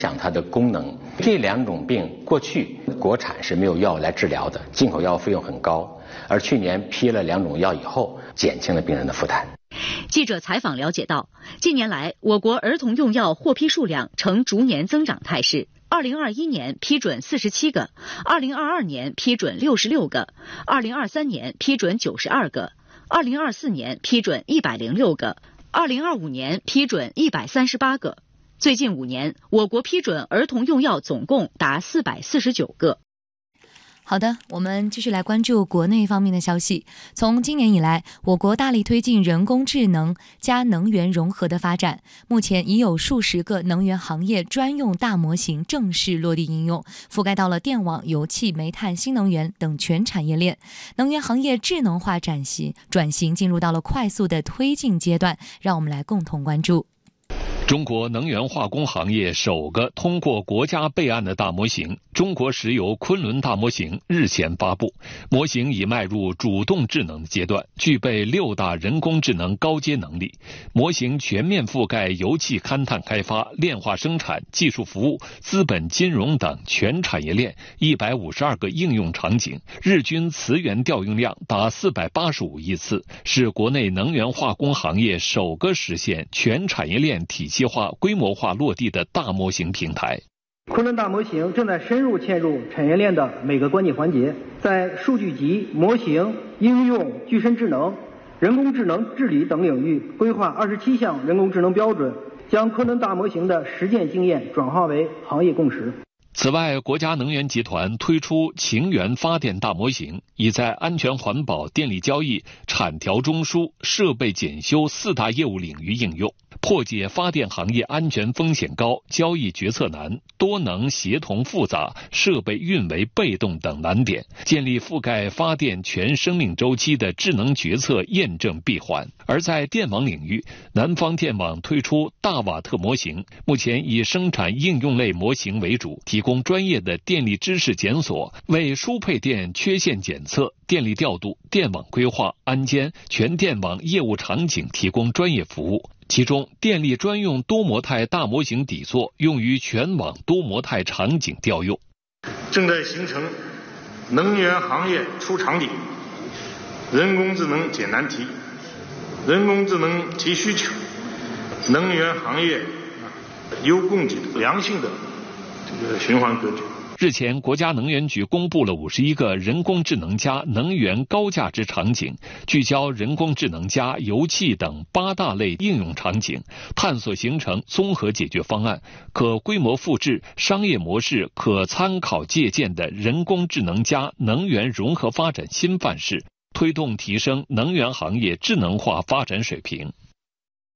讲它的功能。这两种病过去国产是没有药来治疗的，进口药费用很高，而去年批了2种药以后，减轻了病人的负担。 记者采访了解到，近年来我国儿童用药获批数量呈逐年增长态势。2021年批准47个，2022年批准66个，2023年批准92个，2024年批准106个，2025年批准138个。最近5年，我国批准儿童用药总共达449个。 好的，我们继续来关注国内方面的消息。从今年以来，我国大力推进人工智能加能源融合的发展，目前已有数十个能源行业专用大模型正式落地应用，覆盖到了电网、油气、煤炭、新能源等全产业链。能源行业智能化转型进入到了快速的推进阶段，让我们来共同关注。 中国能源化工行业首个通过国家备案的大模型中国石油昆仑大模型日前发布，模型已迈入主动智能的阶段，具备6大人工智能高阶能力。模型全面覆盖油气勘探开发、炼化生产、技术服务、资本金融等全产业链152个应用场景，日均磁源调用量达485亿次，是国内能源化工行业首个实现全产业链体系化、规模化落地的大模型平台。 昆仑大模型正在深入嵌入产业链的每个关键环节，在数据集、模型、应用、具身智能、人工智能治理等领域规划27项人工智能标准，将昆仑大模型的实践经验转化为行业共识。 此外，国家能源集团推出晴源发电大模型，已在安全环保、电力交易、产调中枢、设备检修4大业务领域应用，破解发电行业安全风险高、交易决策难、多能协同复杂、设备运维被动等难点，建立覆盖发电全生命周期的智能决策验证闭环。而在电网领域，南方电网推出大瓦特模型，目前以生产应用类模型为主，提供专业的电力知识检索，为输配电缺陷检测、电力调度、电网规划、安监、全电网业务场景提供专业服务。其中，电力专用多模态大模型底座用于全网多模态场景调用。 正在形成能源行业出场点，人工智能解难题，人工智能提需求，能源行业优供给良性的循环格局。 日前，国家能源局公布了51个人工智能加能源高价值场景，聚焦人工智能加油气等8大类应用场景，探索形成综合解决方案，可规模复制、商业模式可参考借鉴的人工智能加能源融合发展新范式，推动提升能源行业智能化发展水平。